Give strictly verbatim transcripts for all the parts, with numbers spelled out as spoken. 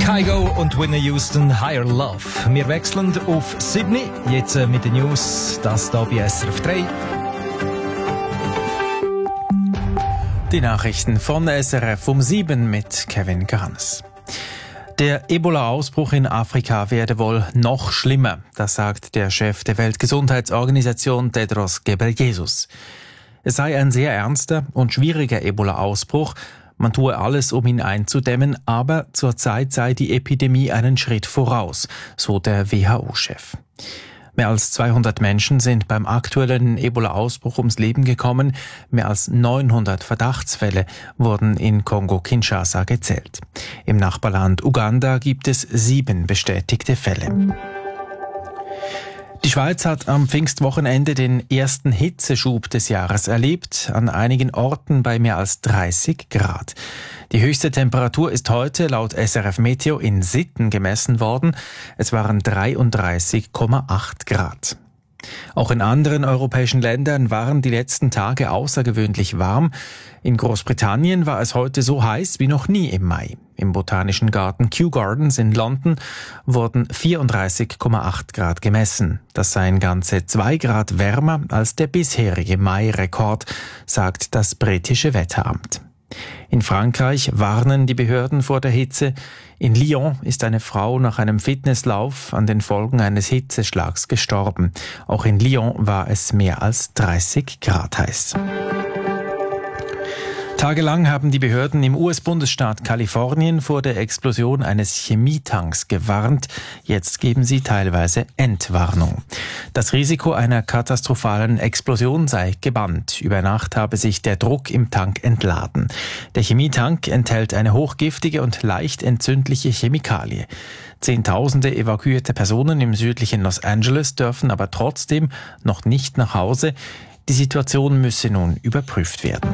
Kygo und Whitney Houston, Higher Love. Wir wechseln auf Sydney, jetzt mit den News, das hier bei S R F drei. Die Nachrichten von S R F um sieben mit Kevin Johannes. Der Ebola-Ausbruch in Afrika werde wohl noch schlimmer, das sagt der Chef der Weltgesundheitsorganisation Tedros Ghebreyesus. Es sei ein sehr ernster und schwieriger Ebola-Ausbruch. Man tue alles, um ihn einzudämmen, aber zurzeit sei die Epidemie einen Schritt voraus, so der W H O-Chef. Mehr als zweihundert Menschen sind beim aktuellen Ebola-Ausbruch ums Leben gekommen. Mehr als neunhundert Verdachtsfälle wurden in Kongo-Kinshasa gezählt. Im Nachbarland Uganda gibt es sieben bestätigte Fälle. Die Schweiz hat am Pfingstwochenende den ersten Hitzeschub des Jahres erlebt, an einigen Orten bei mehr als dreißig Grad. Die höchste Temperatur ist heute laut S R F Meteo in Sitten gemessen worden. Es waren dreiunddreißig Komma acht Grad. Auch in anderen europäischen Ländern waren die letzten Tage außergewöhnlich warm. In Großbritannien war es heute so heiß wie noch nie im Mai. Im Botanischen Garten Kew Gardens in London wurden vierunddreißig Komma acht Grad gemessen. Das seien ganze zwei Grad wärmer als der bisherige Mai-Rekord, sagt das britische Wetteramt. In Frankreich warnen die Behörden vor der Hitze. In Lyon ist eine Frau nach einem Fitnesslauf an den Folgen eines Hitzeschlags gestorben. Auch in Lyon war es mehr als dreißig Grad heiß. Tagelang haben die Behörden im U S-Bundesstaat Kalifornien vor der Explosion eines Chemietanks gewarnt. Jetzt geben sie teilweise Entwarnung. Das Risiko einer katastrophalen Explosion sei gebannt. Über Nacht habe sich der Druck im Tank entladen. Der Chemietank enthält eine hochgiftige und leicht entzündliche Chemikalie. Zehntausende evakuierte Personen im südlichen Los Angeles dürfen aber trotzdem noch nicht nach Hause. Die Situation müsse nun überprüft werden.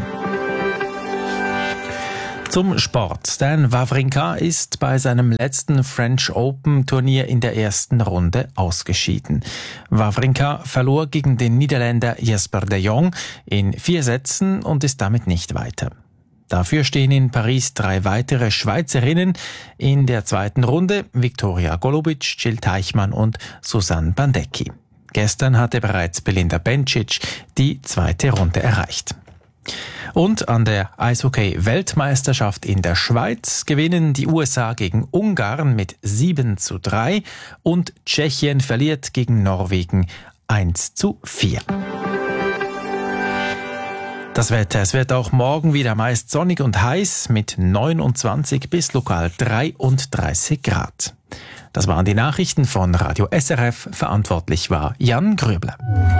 Zum Sport. Stan Wawrinka ist bei seinem letzten French Open Turnier in der ersten Runde ausgeschieden. Wawrinka verlor gegen den Niederländer Jesper de Jong in vier Sätzen und ist damit nicht weiter. Dafür stehen in Paris drei weitere Schweizerinnen in der zweiten Runde: Viktoria Golubic, Jill Teichmann und Susanne Bandecki. Gestern hatte bereits Belinda Bencic die zweite Runde erreicht. Und an der Eishockey-Weltmeisterschaft in der Schweiz gewinnen die U S A gegen Ungarn mit sieben zu drei und Tschechien verliert gegen Norwegen eins zu vier. Das Wetter, es wird auch morgen wieder meist sonnig und heiß mit neunundzwanzig bis lokal dreiunddreißig Grad. Das waren die Nachrichten von Radio S R F. Verantwortlich war Jan Gröbler.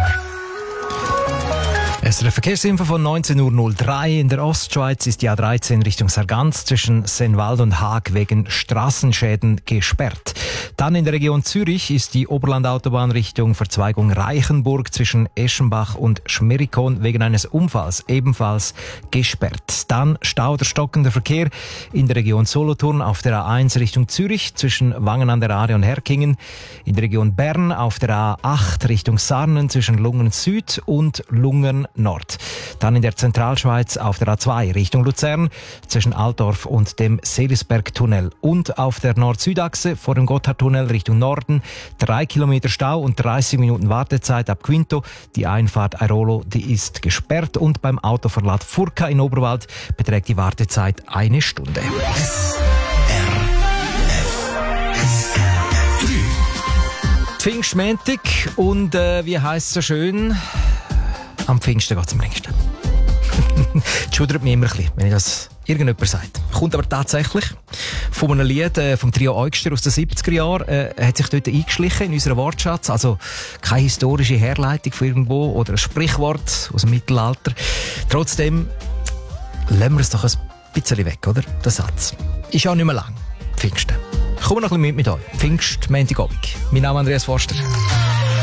Es ist eine Verkehrsinfo von neunzehn Uhr null drei. In der Ostschweiz ist die A dreizehn Richtung Sargans zwischen Sennwald und Haag wegen Straßenschäden gesperrt. Dann in der Region Zürich ist die Oberlandautobahn Richtung Verzweigung Reichenburg zwischen Eschenbach und Schmerikon wegen eines Unfalls ebenfalls gesperrt. Dann Stau oder stockender Verkehr in der Region Solothurn auf der A eins Richtung Zürich zwischen Wangen an der Aare und Herkingen. In der Region Bern auf der A acht Richtung Sarnen zwischen Lungen Süd und Lungen Nord. Dann in der Zentralschweiz auf der A zwei Richtung Luzern zwischen Altdorf und dem Seelisbergtunnel und auf der Nord-Süd-Achse vor dem Gotthardtunnel Richtung Norden drei Kilometer Stau und dreißig Minuten Wartezeit ab Quinto. Die Einfahrt Airolo, die ist gesperrt und beim Autoverlad Furka in Oberwald beträgt die Wartezeit eine Stunde. Pfingstmontag und äh, wie heisst es so schön? Am Pfingsten geht es am längsten. Das schudert mich immer ein bisschen, wenn ich das irgendjemand sagt. Kommt aber tatsächlich von einem Lied äh, vom Trio Eugster aus den siebziger Jahren, äh, hat sich dort eingeschlichen in unseren Wortschatz. Also keine historische Herleitung von irgendwo oder ein Sprichwort aus dem Mittelalter. Trotzdem lassen wir es doch ein bisschen weg, oder? Der Satz. Ist auch nicht mehr lang. Pfingsten. Kommen wir noch ein bisschen mit mit euch. Pfingst, Montagabend. Mein Name ist Andreas Forster.